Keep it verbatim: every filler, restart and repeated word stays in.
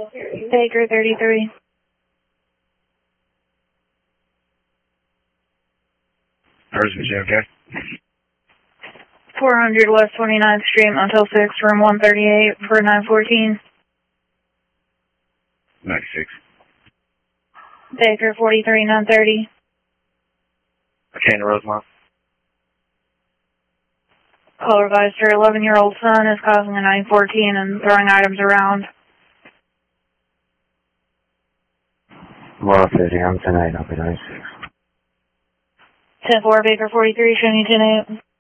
Baker thirty-three. Where's the J F K? four hundred West twenty-ninth Street, Motel six, room one thirty-eight for nine fourteen. ninety-six. Baker forty-three, nine thirty. Okay, Rosemont. Call advised her eleven-year-old son is causing a nine fourteen and throwing items around. one fifty, I'm ten eight, I'll be ninety-six. ten four, Baker forty-three, showing you ten eight.